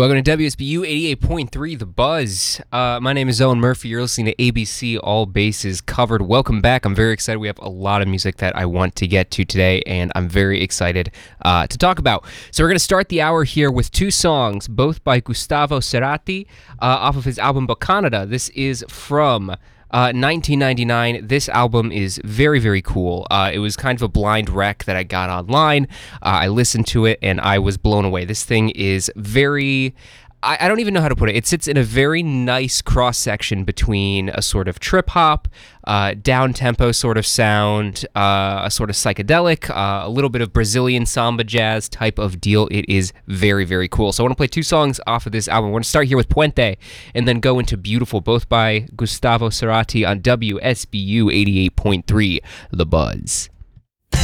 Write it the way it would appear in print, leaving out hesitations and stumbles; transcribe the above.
Welcome to WSBU 88.3 The Buzz. My name is Owen Murphy. You're listening to ABC All Bases Covered. Welcome back. I'm very excited. We have a lot of music that I want to get to today, and I'm very excited to talk about. So we're going to start the hour here with two songs, both by Gustavo Cerati, off of his album Bocanada. This is from 1999. This album is very, very cool. It was kind of a blind rec that I got online. I listened to it and I was blown away. This thing is very... I don't even know how to put it. It sits in a very nice cross-section between a sort of trip-hop, down-tempo sort of sound, a sort of psychedelic, a little bit of Brazilian samba jazz type of deal. It is very, very cool. So I want to play two songs off of this album. We're going to start here with Puente and then go into Beautiful, both by Gustavo Cerati on WSBU 88.3 The Buzz.